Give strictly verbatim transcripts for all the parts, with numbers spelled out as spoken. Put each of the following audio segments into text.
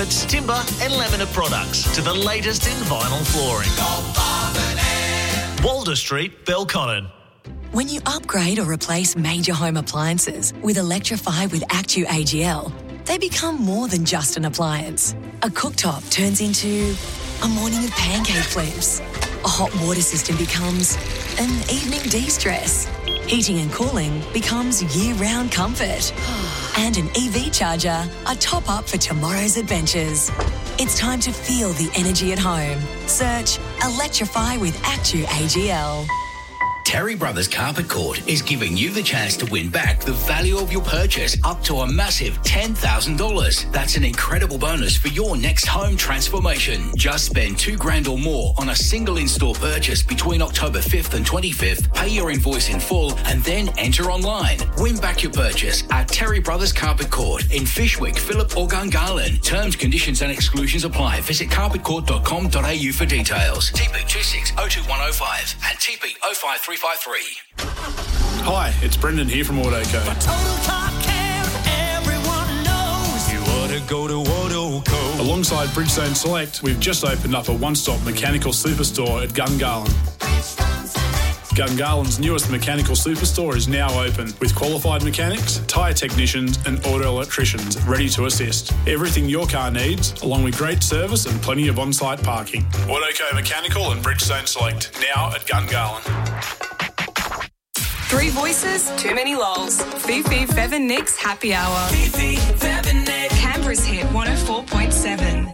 It's Timber and Laminate products to the latest in vinyl flooring. Walder Street, Belconnen. When you upgrade or replace major home appliances with Electrify with Actu A G L, they become more than just an appliance. A cooktop turns into a morning of pancake flips. A hot water system becomes an evening de-stress. Heating and cooling becomes year-round comfort. And an E V charger, a top-up for tomorrow's adventures. It's time to feel the energy at home. Search Electrify with Actu A G L. Terry Brothers Carpet Court is giving you the chance to win back the value of your purchase up to a massive ten thousand dollars. That's an incredible bonus for your next home transformation. Just spend two grand or more on a single in-store purchase between October fifth and twenty-fifth. Pay your invoice in full and then enter online. Win back your purchase at Terry Brothers Carpet Court in Fishwick, Phillip or Gungahlin. Terms, conditions and exclusions apply. Visit carpet court dot com dot a u for details. T P two six oh two one oh five and T P oh five three five three. Hi, it's Brendan here from Autoco. For total car care, everyone knows you ought to go to Autoco. Alongside Bridgestone Select, we've just opened up a one-stop mechanical superstore at Gungahlin. Gungahlин's newest mechanical superstore is now open with qualified mechanics, tyre technicians and auto electricians ready to assist. Everything your car needs, along with great service and plenty of on-site parking. Autoco Mechanical and Bridgestone Select, now at Gungahlin. Three voices, too many lols. Fifi, Fev and Nick's Happy Hour. Fifi, Fev and Nick. Canberra's hit one oh four point seven.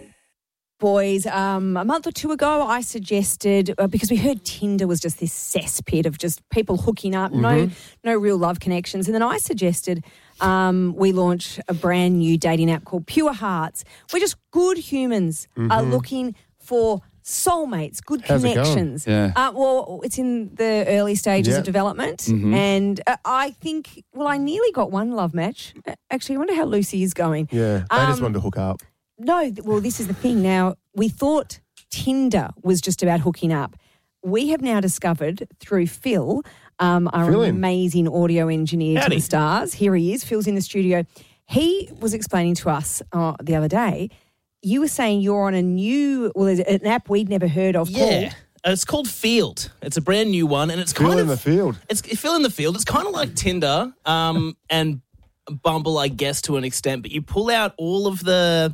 Boys, um, a month or two ago, I suggested, uh, because we heard Tinder was just this cesspit of just people hooking up, mm-hmm. no no real love connections. And then I suggested um, we launch a brand new dating app called Pure Hearts. We're just good humans mm-hmm. are looking for soulmates, good How's connections. It going? Yeah. Uh, well, it's in the early stages yep. of development. Mm-hmm. And uh, I think, well, I nearly got one love match. Actually, I wonder how Lucy is going. Yeah, they um, just wanted to hook up. No, well, this is the thing. Now, we thought Tinder was just about hooking up. We have now discovered through Phil, um, our Phil amazing audio engineer Howdy. to the stars. Here he is. Phil's in the studio. He was explaining to us uh, the other day, you were saying you're on a new, well, there's an app we'd never heard of Yeah. called. Uh, It's called Field. It's a brand new one, and it's Phil kind in of the field. It's Phil in the field. It's kind of like Tinder um, and Bumble, I guess, to an extent. But you pull out all of the,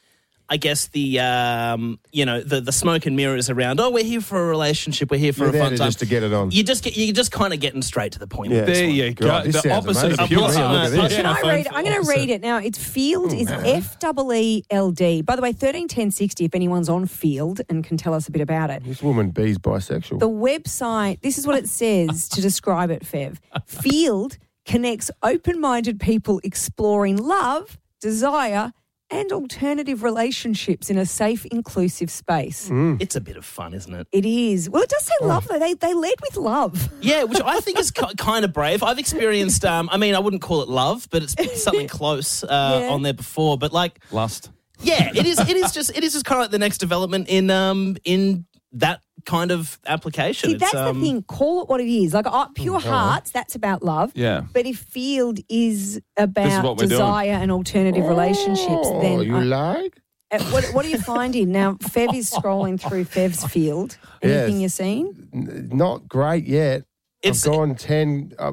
I guess the um, you know the the smoke and mirrors around. Oh, we're here for a relationship. We're here for You're a there fun to time. just to get it on. You just get you're just kind of getting straight to the point. Yeah. with this There one. you go. God, this the sounds opposite amazing. of pure Look at this. Can I read it? I'm going to read it now. It's Field is F E E L D. By the way, thirteen ten sixty. If anyone's on Field and can tell us a bit about it. This woman B's bisexual. The website. This is what it says to describe it. Fev. Field connects open-minded people exploring love, desire, and alternative relationships in a safe, inclusive space. Mm. It's a bit of fun, isn't it? It is. Well, it does say love, though. They they led with love. Yeah, which I think is ki- kind of brave. I've experienced, um, I mean, I wouldn't call it love, but it's something close uh, Yeah. on there before. But like, Lust. yeah, it is. It is just. It is just kind of like the next development in um in that kind of application. See, It's, that's um, the thing. Call it what it is. Like uh, Pure Hearts, that's about love. Yeah. But if Field is about what we're desire and alternative relationships, Oh, then you I- like? uh, what, what are you finding now? Fev is scrolling through Fev's Field. Anything Yes. you're seeing? N- Not great yet. It's- I've gone ten. Uh,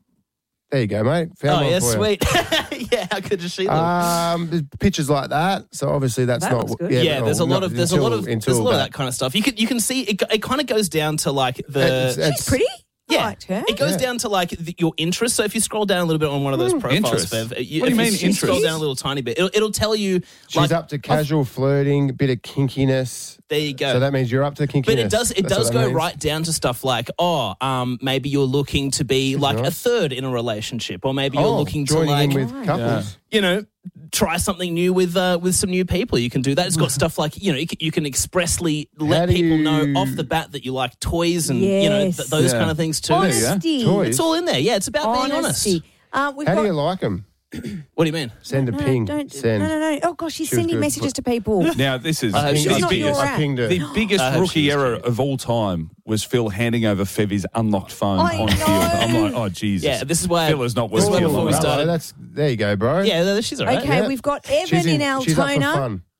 there you go, mate. Found Oh one yeah, for you. sweet. Yeah, how could you see them? Um, there's pictures like that. So obviously that's That not. looks good. yeah, but- there's a oh, lot no, of there's until, a lot of until there's a lot of that. that kind of stuff. You can you can see it. It kind of goes down to like the. It's- it's- She's pretty. I Yeah, liked her. it goes Yeah. down to like the, your interest. So if you scroll down a little bit on one of those profiles, Interest? Fev, you, What do you if mean you scroll interest? down a little tiny bit, it'll, it'll tell you. She's like, up to casual flirting, a bit of kinkiness. There you go. So that means you're up to kinkiness. But it does it That's does what that go means. right down to stuff like, oh, um, maybe you're looking to be like a third in a relationship, or maybe you're Oh, looking to joining like, in with couples. you know, try something new with uh, with some new people. You can do that. It's got stuff like, you know, you can, you can expressly How let do people you- know off the bat that you like toys and you know Yes. th- those Yeah. kind of things too. Honesty. Toys. It's all in there. Yeah, it's about being Honesty. honest. Uh, we've How got, do you like them? What do you mean? Send a no, ping. Don't, Send. No, no, no. Oh, gosh, she's She was sending good. messages to people. Now, this is I hope the, she's not biggest, your I app. pinged her. the biggest I hope rookie she's error cute. of all time was Phil handing over Fevy's unlocked phone I on know. field. I'm like, oh, Jesus. Yeah, this is why Phil is not this is worth why your before we love. started. Hello, that's there you go, bro. Yeah, she's all right. Okay, Yeah. we've got She's Evan in- in she's up for Altona. fun.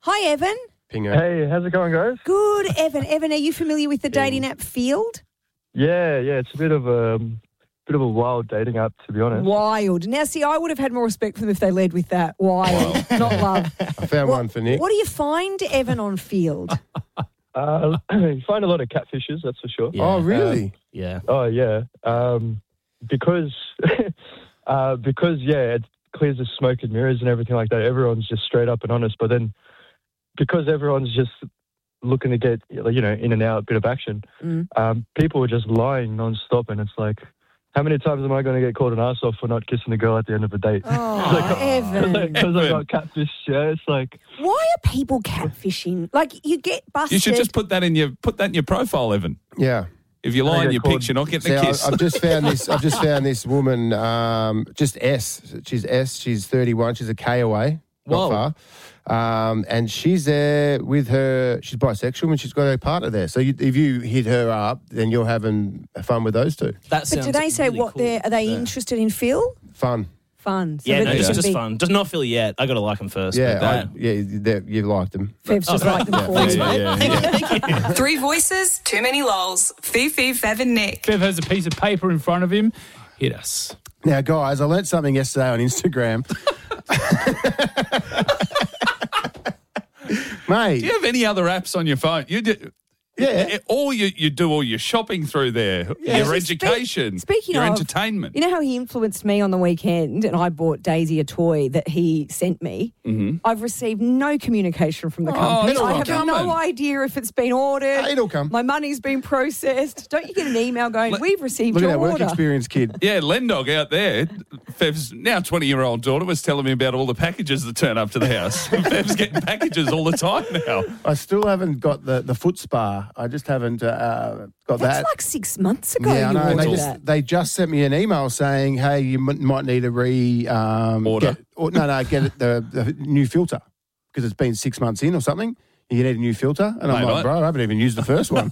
Hi, Evan. Pinger. Hey, how's it going, guys? Good, Evan. Evan, are you familiar with the dating app Field? Yeah, yeah, it's a bit of a bit of a wild dating app, to be honest. Wild. Now, see, I would have had more respect for them if they led with that. Wild, not love. I found What- one for Nick. What do you find, Evan, on Field? Uh, you find a lot of catfishes, that's for sure. Oh, really? Yeah. Oh, yeah. Um, because, uh, because yeah, it clears the smoke and mirrors and everything like that. Everyone's just straight up and honest. But then, because everyone's just looking to get, you know, in and out, a bit of action, Mm. um, people are just lying non-stop, and it's like, how many times am I going to get called an ass off for not kissing a girl at the end of the date? Oh, Evan. Because I got catfish. Yeah, it's like, Why are people catfishing? Like, you get busted. You should just put that in your put that in your profile, Evan. Yeah. If you lie in your called- pics, you're not getting See, a I, kiss. I've just found this. I've just found this woman. Um, just S. She's S. She's thirty-one. She's a K away. Not Whoa. far. Um, and she's there with her. She's bisexual, and she's got her partner there. So you, if you hit her up, then you're having fun with those two. That But sounds do they say really what cool. they're, are they interested in Phil? Fun. Fun. So Yeah, they're no, it's gonna just be- fun. Does not feel yet. I got to like them first. Yeah, but I, that, yeah. they- You liked them. Fev's just like them for yeah, you. yeah, yeah, yeah. Three voices, too many lols. Fifi, Fev and Nick. Fev has a piece of paper in front of him. Hit us. Now, guys, I learnt something yesterday on Instagram. Mate, Do you have any other apps on your phone? You do, Yeah. All you you do all your shopping through there, Yeah. your So education, speak- speaking your of- entertainment. You know how he influenced me on the weekend and I bought Daisy a toy that he sent me? Mm-hmm. I've received no communication from the Oh, company. it'll I have come. no idea if it's been ordered. Hey, it'll come. My money's been processed. Don't you get an email going, Let- we've received Look at your that work order? experience kid. Yeah, Lendog out there. Fev's now twenty-year-old daughter was telling me about all the packages that turn up to the house. Fev's getting packages all the time now. I still haven't got the, the foot spa. I just haven't uh, got That's that. like six months ago yeah, I you know. They ordered just, that. they just sent me an email saying, "Hey, you m- might need to re um, Order. Get, or, no, no, get it, the, the new filter because it's been six months in or something. You need a new filter." And I'm Mate, like, I- "Bro, I haven't even used the first one."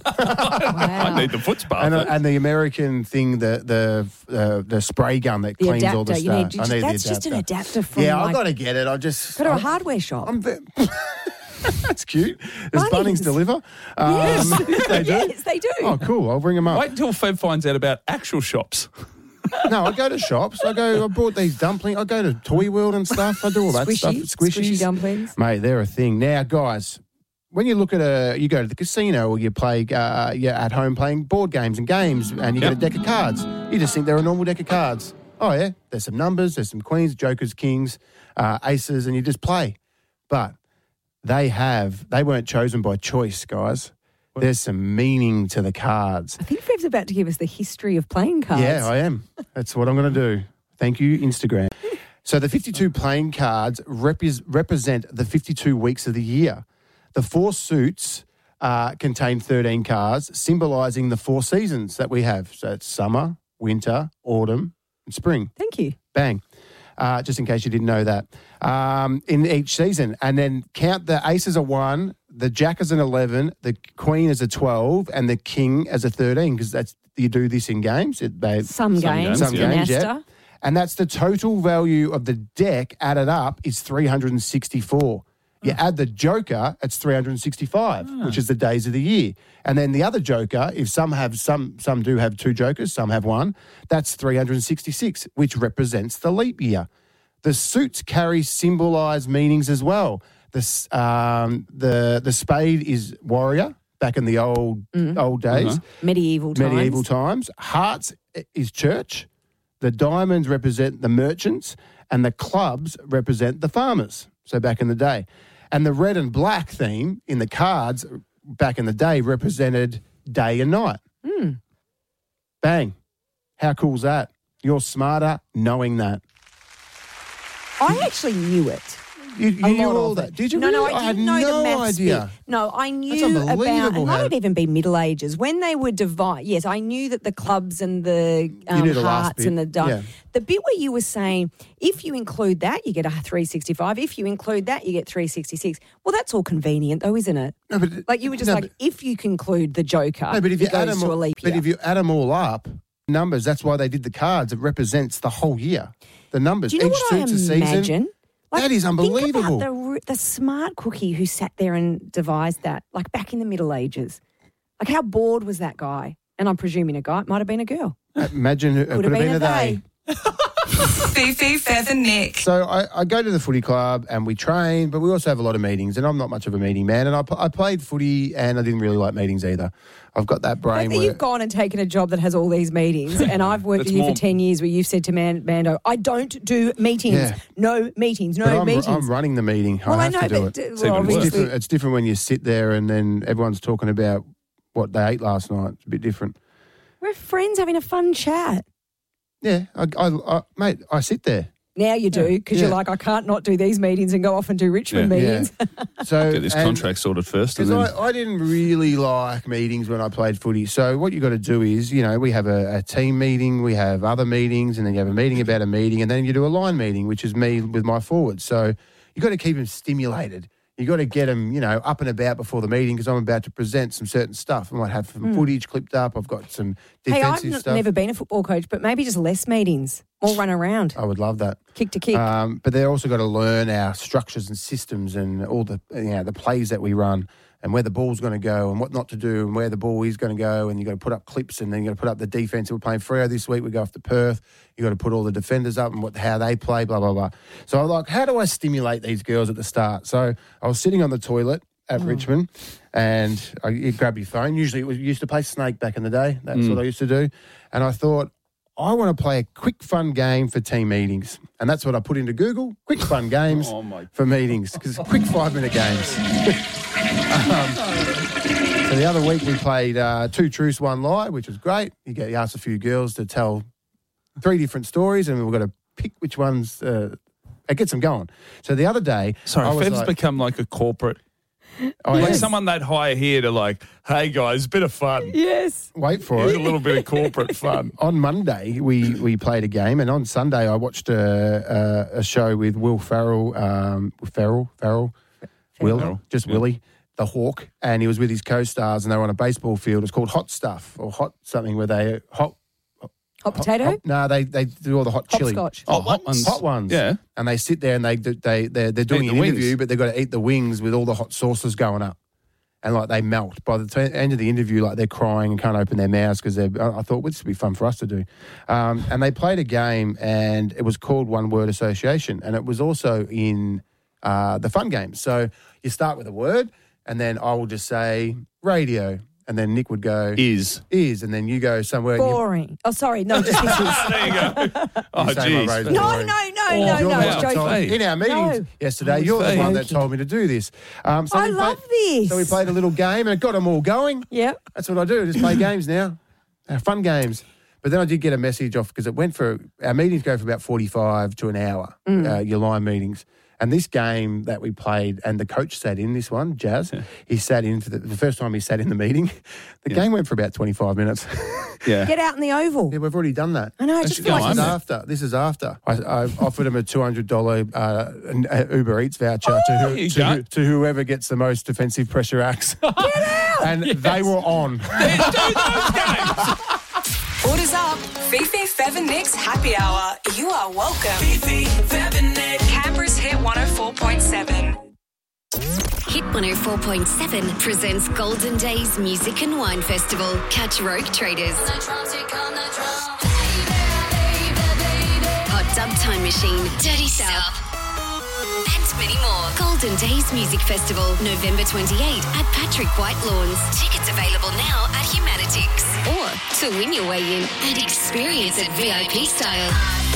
I need the foot spa. and, uh, Fev. and the American thing, the the uh, the spray gun that The cleans adapter. all the You stuff. need, I need that's the just an adapter. adapter from Yeah, like, I've got to get it. I just go to a I- hardware shop. I'm ve- That's cute. Does Bunnings. Bunnings deliver? Yes. Um, they do. Yes, they do. Oh, cool. I'll bring them up. Wait until Fev finds out about actual shops. No, I go to shops. I go. I bought these dumplings. I go to Toy World and stuff. I do all that Squishy, stuff. Squishies, squishy dumplings. mate. They're a thing now, guys. When you look at a, you go to the casino or you play, uh, you're at home playing board games and games, and you get a deck of cards. You just think they're a normal deck of cards. Oh yeah, there's some numbers, there's some queens, jokers, kings, uh, aces, and you just play. But they have, they weren't chosen by choice, guys. There's some meaning to the cards. I think Fev's about to give us the history of playing cards. Yeah, I am. That's what I'm going to do. Thank you, Instagram. So the fifty-two playing cards repre- represent the fifty-two weeks of the year. The four suits uh, contain thirteen cards, symbolising the four seasons that we have. So it's summer, winter, autumn, and spring. Thank you. Bang. Uh, just in case you didn't know that. Um, in each season. And then count the ace as a one, the jack as an eleven, the queen as a twelve, and the king as a thirteen, because that's you do this in games. It, they, Some, games, some games, yeah. Canasta. And that's the total value of the deck added up is three hundred sixty-four. You add the joker, it's three hundred sixty-five, which is the days of the year. And then the other joker, if some have some some do have two jokers, some have one, that's three hundred sixty-six, which represents the leap year. The suits carry symbolised meanings as well. The s- um, the the spade is warrior back in the old old days, Medieval times. medieval times. Hearts is church. The diamonds represent the merchants, and the clubs represent the farmers. So back in the day. And the red and black theme in the cards back in the day represented day and night. Mm. Bang. How cool's that? You're smarter knowing that. I actually knew it. You, you A knew lot all of that. it. Did you No, really? no, I had didn't know no the maths idea. bit. No, I knew That's about. unbelievable It might how- have even been Middle Ages when they would divide. Yes, I knew that the clubs and the um, knew the last hearts bit, and the di- yeah. the bit where you were saying if you include that you get a three sixty-five. If you include that you get three sixty-six. Well, that's all convenient though, isn't it? No, but Like you were just no, like but- if you conclude the Joker, No, but if you it add goes them, to a all, leap but year. if you add them all up, numbers. That's why they did the cards. It represents the whole year. The numbers. Do you know Each what I suit's a season. imagine? That is unbelievable. Think about the, the smart cookie who sat there and devised that, like back in the Middle Ages. Like how bored was that guy? And I'm presuming a guy. It might have been a girl. Imagine it could have been, been a they. Fifi, Fev and Nick. So I, I go to the footy club and we train, but we also have a lot of meetings, and I'm not much of a meeting man. And I, I played footy and I didn't really like meetings either. I've got that brain where... You've gone and taken a job that has all these meetings, and I've worked with you more... for ten years where you've said to Man, Mando, I don't do meetings. Yeah. No meetings, no but I'm, meetings. I'm running the meeting. Well, I have I know, to do but, it. Well, it's, obviously... different, it's different when you sit there and then everyone's talking about what they ate last night. It's a bit different. We're friends having a fun chat. Yeah, I, I, I, mate, I sit there. Now you do, because yeah. you're like, I can't not do these meetings and go off and do Richmond yeah. meetings. Yeah. So get this contract sorted first. Because then... I, I didn't really like meetings when I played footy. So what you got to do is, you know, we have a, a team meeting, we have other meetings, and then you have a meeting about a meeting, and then you do a line meeting, which is me with my forwards. So you got to keep them stimulated. You got to get them, you know, up and about before the meeting, because I'm about to present some certain stuff. I might have some mm. footage clipped up. I've got some defensive hey, I've stuff. I've never been a football coach, but maybe just less meetings, more run around. I would love that. Kick to kick. Um, but they're also got to learn our structures and systems and all the, you know, the plays that we run, and where the ball's going to go and what not to do and where the ball is going to go, and you've got to put up clips, and then you've got to put up the defence. We're playing Freo this week. We go off to Perth. You've got to put all the defenders up and what how they play, blah, blah, blah. So I'm like, how do I stimulate these girls at the start? So I was sitting on the toilet at oh. Richmond, and I, you grab your phone. Usually it was, you used to play Snake back in the day. That's mm. what I used to do. And I thought, I want to play a quick, fun game for team meetings. And that's what I put into Google, quick, fun games oh for meetings, because quick five-minute games. um, so the other week we played uh, Two Truths, One Lie, which was great. You get you asked a few girls to tell three different stories, and we've got to pick which ones. Uh, it gets them going. So the other day... Sorry, Fev's like, become like a corporate... Oh, like yes. someone they'd hire here to like, hey guys, bit of fun. Yes. Wait for Here's it. a little bit of corporate fun. On Monday, we, we played a game, and on Sunday I watched a, a, a show with Will Farrell, um, Farrell, Farrell, Will, Farrell. just yeah. Willie, the Hawk, and he was with his co-stars, and they were on a baseball field. It's called Hot Stuff, or Hot something, where they hot. Hot potato? Hot, no, they they do all the hot chili. Hopscotch. Oh, hot ones. Hot ones. Yeah. And they sit there and they they they they're doing eat an the interview, wings. but they've got to eat the wings with all the hot sauces going up, and like they melt. By the t- end of the interview, like they're crying and can't open their mouths because they're. I thought, well, this would be fun for us to do. Um, and they played a game, and it was called One Word Association, and it was also in uh, the fun games. So you start with a word, and then I will just say radio. And then Nick would go... Is. Is. And then you go somewhere... Boring. You, oh, sorry. No, just this is. There you go. Oh, jeez. No, no, no, no, no. I was joking. In our meetings no. yesterday, you're the one that told me to do this. Um, so I love played, this. So we played a little game, and it got them all going. Yep. That's what I do. I just play games now. Uh, fun games. But then I did get a message off, because it went for... Our meetings go for about forty-five to an hour, mm. uh, your line meetings. And this game that we played, and the coach sat in this one, Jazz, yeah. he sat in for the, the first time he sat in the meeting. The yeah. game went for about twenty-five minutes. Yeah. Get out in the oval. Yeah, we've already done that. I know, I just feel like... This is after. This is after. I, I offered him a two hundred dollars uh, Uber Eats voucher oh, to, who, to, to whoever gets the most defensive pressure acts. Get out! And yes. they were on. Let's do those games. Orders up. Fifi, Fev and Nick's Happy Hour. You are welcome. Fifi, Fev and Nick. Canberra's Hit one oh four point seven. Hit one oh four point seven presents Golden Days Music and Wine Festival. Catch Rogue Traders. Hot Dub Time Machine. Dirty South. And many more. Golden Days Music Festival, November twenty-eighth at Patrick White Lawns. Tickets available now at Humanitix. Or to win your way in and experience it V I P style.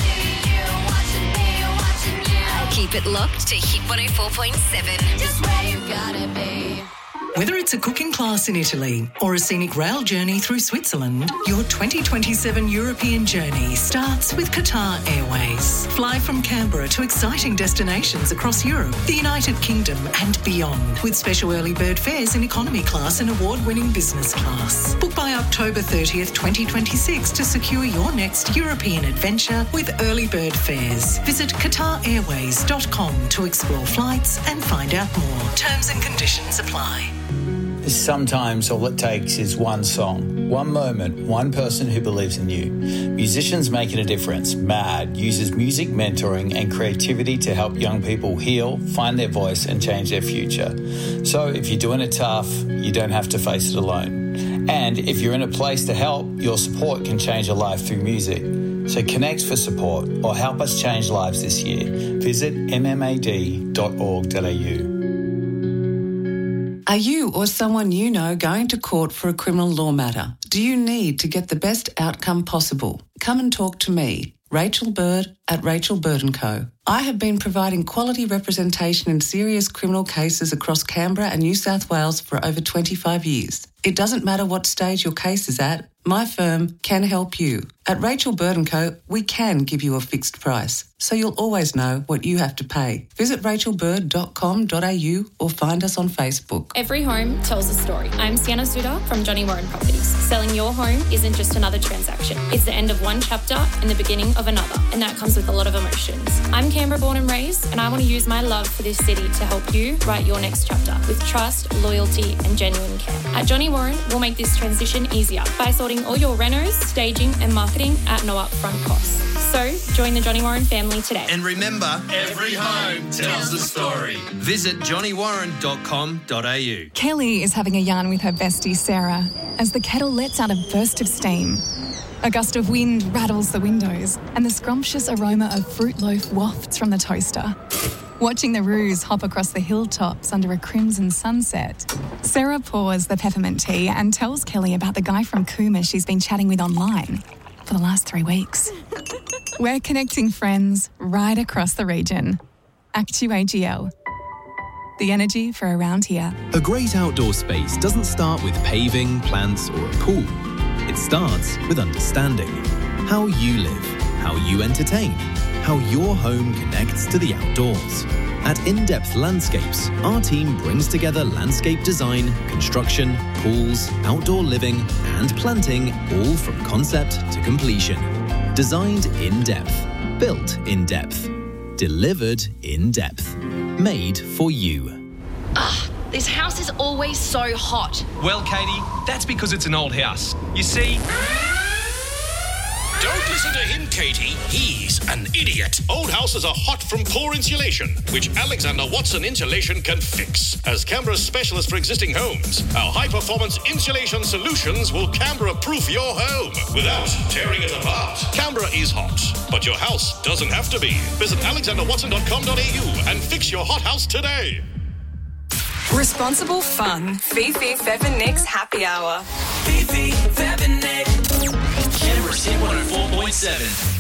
Keep it locked to Hit one oh four point seven. Just where you gotta be. Whether it's a cooking class in Italy or a scenic rail journey through Switzerland, your twenty twenty-seven European journey starts with Qatar Airways. Fly from Canberra to exciting destinations across Europe, the United Kingdom and beyond, with special early bird fares in economy class and award-winning business class. Book by October thirtieth, twenty twenty-six to secure your next European adventure with early bird fares. Visit qatar airways dot com to explore flights and find out more. Terms and conditions apply. Sometimes all it takes is one song, one moment, one person who believes in you. Musicians Making a Difference, MAD, uses music, mentoring and creativity to help young people heal, find their voice and change their future. So if you're doing it tough, you don't have to face it alone. And if you're in a place to help, your support can change a life through music. So connect for support or help us change lives this year. Visit m m a d dot org dot a u. Are you or someone you know going to court for a criminal law matter? Do you need to get the best outcome possible? Come and talk to me, Rachel Bird at Rachel Bird and Co. I have been providing quality representation in serious criminal cases across Canberra and New South Wales for over twenty-five years. It doesn't matter what stage your case is at, my firm can help you. At Rachel Bird and Co, we can give you a fixed price, so you'll always know what you have to pay. Visit rachel bird dot com dot a u or find us on Facebook. Every home tells a story. I'm Sienna Suda from Johnny Warren Properties. Selling your home isn't just another transaction. It's the end of one chapter and the beginning of another, and that comes with a lot of emotions. I'm Canberra born and raised, and I want to use my love for this city to help you write your next chapter with trust, loyalty and genuine care. At Johnny Warren, we'll make this transition easier by sorting all your renos, staging and marketing at no upfront costs. So, join the Johnny Warren family today. And remember, every home tells a story. Visit johnny warren dot com dot a u. Kelly is having a yarn with her bestie Sarah as the kettle lets out a burst of steam. A gust of wind rattles the windows and the scrumptious aroma of fruit loaf wafts from the toaster. Watching the roos hop across the hilltops under a crimson sunset, Sarah pours the peppermint tea and tells Kelly about the guy from Cooma she's been chatting with online for the last three weeks. We're connecting friends right across the region. Actu A G L. The energy for around here. A great outdoor space doesn't start with paving, plants or a pool. It starts with understanding how you live, how you entertain, how your home connects to the outdoors. At In-Depth Landscapes, our team brings together landscape design, construction, pools, outdoor living and planting, all from concept to completion. Designed in depth, built in depth, delivered in depth, made for you. Ugh, this house is always so hot. Well, Katie, that's because it's an old house. You see... Don't listen to him, Katie. He's an idiot. Old houses are hot from poor insulation, which Alexander Watson Insulation can fix. As Canberra's specialist for existing homes, our high-performance insulation solutions will Canberra-proof your home without tearing it apart. Canberra is hot, but your house doesn't have to be. Visit alexander watson dot com dot a u and fix your hot house today. Responsible fun. Fifi, Fev and Nick's Happy Hour. Fifi, Fev and Nick. Canberra's Hit one oh four point seven.